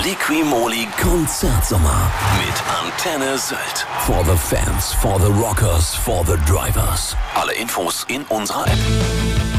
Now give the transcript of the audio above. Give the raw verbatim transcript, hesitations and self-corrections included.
Liqui-Moly Konzertsommer mit Antenne Sylt. For the fans, for the rockers, for the drivers. Alle Infos in unserer App.